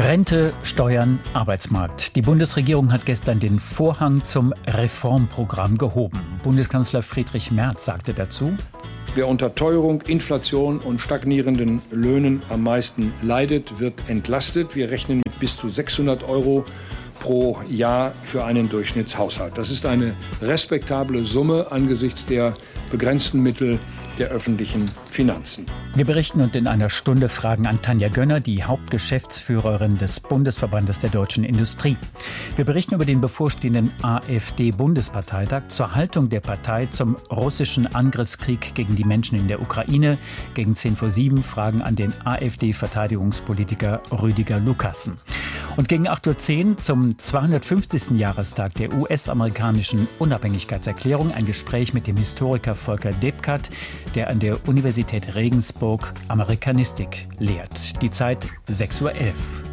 Rente, Steuern, Arbeitsmarkt. Die Bundesregierung hat gestern den Vorhang zum Reformprogramm gehoben. Bundeskanzler Friedrich Merz sagte dazu: Wer unter Teuerung, Inflation und stagnierenden Löhnen am meisten leidet, wird entlastet. Wir rechnen mit bis zu 600 € pro Jahr für einen Durchschnittshaushalt. Das ist eine respektable Summe angesichts der begrenzten Mittel der öffentlichen Finanzen. Wir berichten und in einer Stunde fragen an Tanja Gönner, die Hauptgeschäftsführerin des Bundesverbandes der deutschen Industrie. Wir berichten über den bevorstehenden AfD-Bundesparteitag, zur Haltung der Partei zum russischen Angriffskrieg gegen die Menschen in der Ukraine. Gegen 7:10 fragen an den AfD-Verteidigungspolitiker Rüdiger Lukassen. Und gegen 8:10 Uhr zum 250. Jahrestag der US-amerikanischen Unabhängigkeitserklärung ein Gespräch mit dem Historiker Volker Debkat, der an der Universität Regensburg Amerikanistik lehrt. Die Zeit 6:11 Uhr.